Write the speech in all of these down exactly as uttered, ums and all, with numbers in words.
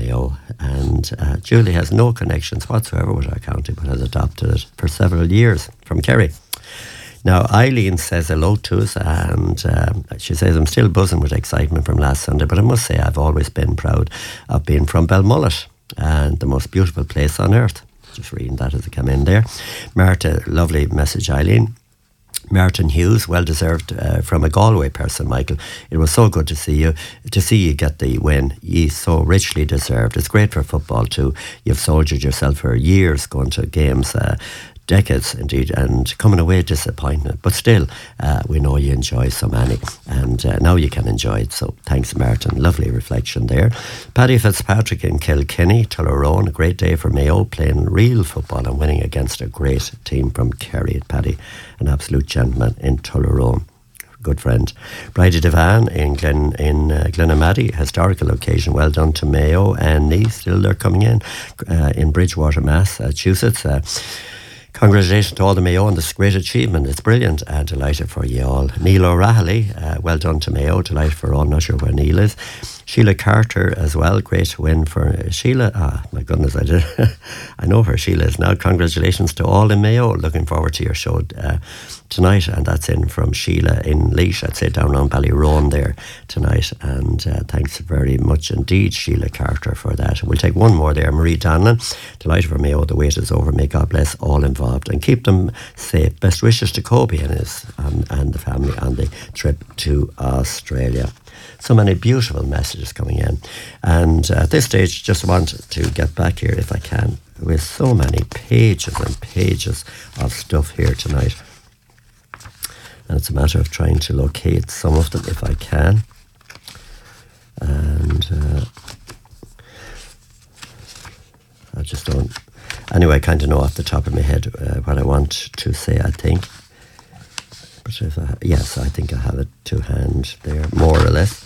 Mayo, and uh, Julie has no connections whatsoever with our county, but has adopted it for several years from Kerry. Now, Eileen says hello to us, and um, she says, I'm still buzzing with excitement from last Sunday, but I must say I've always been proud of being from Belmullet, and the most beautiful place on earth. Just reading that as it came in there. Marta, lovely message, Eileen. Martin Hughes, well deserved uh, from a Galway person, Michael. It was so good to see you, to see you get the win. Ye so richly deserved. It's great for football too. You've soldiered yourself for years, going to games, uh, decades indeed, and coming away disappointed. But still, uh, we know you enjoy so many, and uh, now you can enjoy it. So thanks, Martin. Lovely reflection there. Paddy Fitzpatrick in Kilkenny, Tullaroan. A great day for Mayo, playing real football and winning against a great team from Kerry. Paddy, an absolute gentleman in Tullaroan. Good friend. Bridie Devan in Glen in uh, Glenamaddy, historical occasion. Well done to Mayo and Nice. Still they're coming in uh, in Bridgewater, Massachusetts. Uh, Congratulations to all the Mayo on this great achievement. It's brilliant. Uh, delighted for you all. Neil O'Rahilly, uh, well done to Mayo. Delighted for all. Not sure where Neil is. Sheila Carter as well. Great win for uh, Sheila. Ah, my goodness, I did. I know where Sheila is now. Congratulations to all in Mayo. Looking forward to your show uh, tonight. And that's in from Sheila in Laois. I'd say down on Ballyroan there tonight. And uh, thanks very much indeed, Sheila Carter, for that. We'll take one more there. Marie Donlan. Delighted for Mayo. The wait is over. May God bless all involved and keep them safe. Best wishes to Kobe and his um, and the family on the trip to Australia. So many beautiful messages coming in, and uh, at this stage just want to get back here if I can, with so many pages and pages of stuff here tonight, and it's a matter of trying to locate some of them if I can. And uh, I just don't anyway I kind of know off the top of my head uh, what I want to say, I think. But if I, yes, I think I have it to hand there, more or less.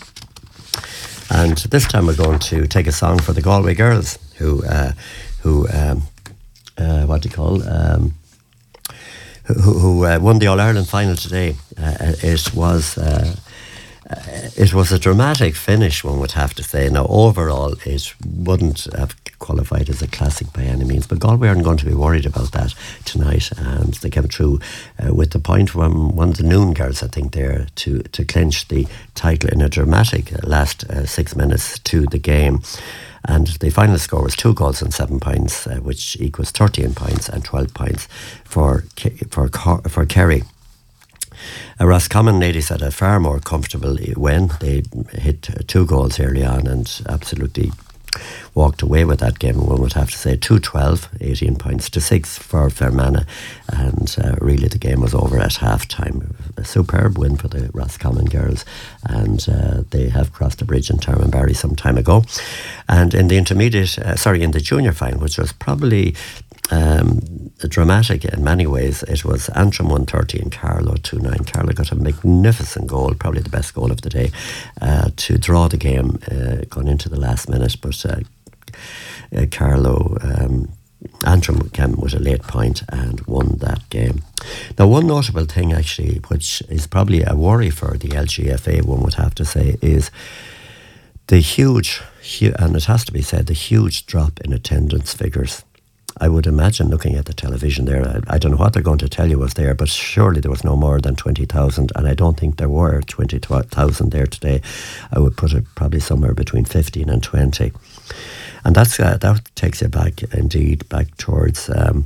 And this time we're going to take a song for the Galway girls, who, uh, who, um, uh, what do you call, um, who, who uh, won the All Ireland final today. Uh, it was, uh, it was a dramatic finish, one would have to say. Now, overall, it wouldn't have qualified as a classic by any means, but Galway aren't going to be worried about that tonight, and they came through uh, with the point from one of the Noon girls, I think, there to, to clinch the title in a dramatic last uh, six minutes to the game. And the final score was two goals and seven points, uh, which equals thirteen points and twelve points for for for Kerry. Uh, Roscommon ladies had a far more comfortable win. They hit two goals early on and absolutely walked away with that game. One would have to say two twelve, eighteen points to six for Fermanagh, and uh, really the game was over at half time. A superb win for the Roscommon girls, and uh, they have crossed the bridge in Termonbarry some time ago. And in the intermediate, uh, sorry, in the junior final, which was probably Um, dramatic in many ways, it was Antrim one thirty and Carlow two nine. Carlow got a magnificent goal, probably the best goal of the day, uh, to draw the game uh, going into the last minute. But uh, uh, Carlow, um, Antrim came with a late point and won that game. Now, one notable thing actually, which is probably a worry for the L G F A, one would have to say, is the huge, hu- and it has to be said, the huge drop in attendance figures. I would imagine, looking at the television there, I, I don't know what they're going to tell you was there, but surely there was no more than twenty thousand, and I don't think there were twenty thousand there today. I would put it probably somewhere between fifteen and twenty. And that's uh, that takes you back, indeed, back towards um,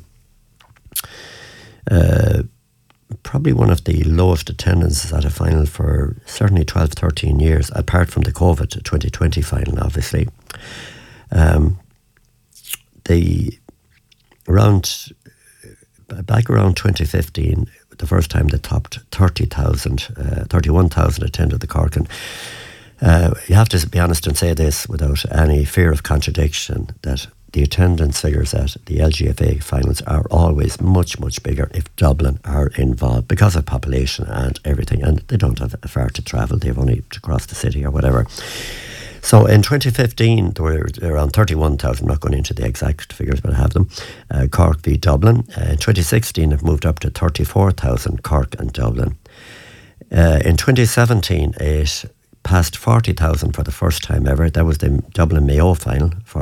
uh, probably one of the lowest attendances at a final for certainly twelve, thirteen years, apart from the COVID twenty twenty final, obviously. Um, the Around back around twenty fifteen, the first time they topped thirty thousand, uh, thirty-one thousand attended the Cork. And uh, you have to be honest and say this without any fear of contradiction, that the attendance figures at the L G F A finals are always much, much bigger if Dublin are involved, because of population and everything. And they don't have far to travel, they've only to cross the city or whatever. So in twenty fifteen, there were around thirty-one thousand, I'm not going into the exact figures, but I have them, uh, Cork v Dublin. Uh, in twenty sixteen, it moved up to thirty-four thousand, Cork and Dublin. Uh, in twenty seventeen, it passed forty thousand for the first time ever. That was the Dublin Mayo final,